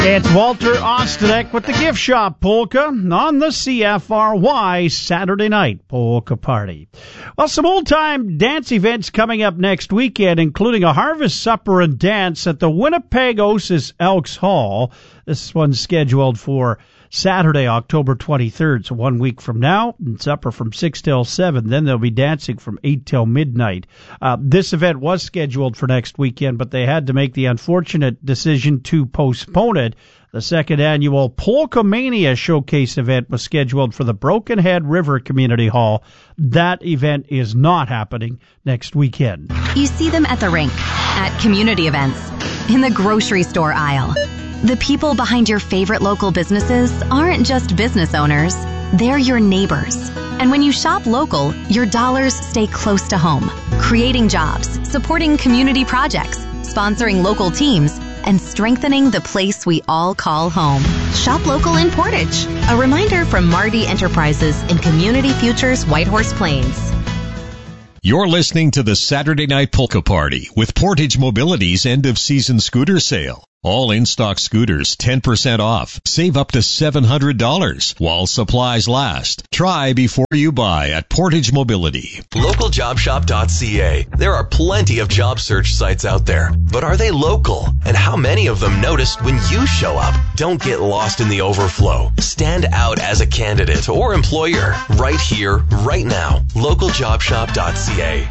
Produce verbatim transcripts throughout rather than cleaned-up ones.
It's Walter Ostanek with the Gift Shop Polka on the C F R Y Saturday Night Polka Party. Well, some old-time dance events coming up next weekend, including a harvest supper and dance at the Winnipegosis Elks Hall. This one's scheduled for Saturday, October twenty-third, so one week from now. Supper from six till seven. Then they'll be dancing from eight till midnight. Uh, this event was scheduled for next weekend, but they had to make the unfortunate decision to postpone it. The second annual Polka Mania Showcase event was scheduled for the Broken Head River Community Hall. That event is not happening next weekend. You see them at the rink, at community events, in the grocery store aisle. The people behind your favorite local businesses aren't just business owners, they're your neighbors. And when you shop local, your dollars stay close to home, creating jobs, supporting community projects, sponsoring local teams, and strengthening the place we all call home. Shop local in Portage. A reminder from Marty Enterprises in Community Futures Whitehorse Plains. You're listening to the Saturday Night Polka Party with Portage Mobility's end-of-season scooter sale. All in-stock scooters ten percent off. Save up to seven hundred dollars while supplies last. Try before you buy at Portage Mobility. local job shop dot c a. There are plenty of job search sites out there, but are they local? And how many of them notice when you show up? Don't get lost in the overflow. Stand out as a candidate or employer right here, right now. local job shop dot c a.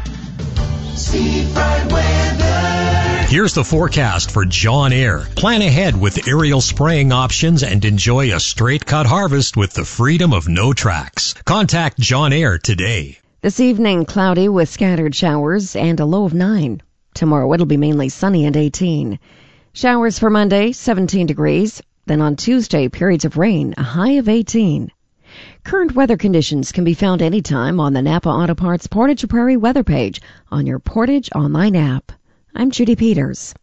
Seafront weather. Here's the forecast for John Eyre. Plan ahead with aerial spraying options and enjoy a straight cut harvest with the freedom of no tracks. Contact John Eyre today. This evening, cloudy with scattered showers and a low of nine. Tomorrow it'll be mainly sunny and eighteen. Showers for Monday, seventeen degrees. Then on Tuesday, periods of rain, a high of eighteen. Current weather conditions can be found anytime on the Napa Auto Parts Portage Prairie weather page on your Portage online app. I'm Judy Peters.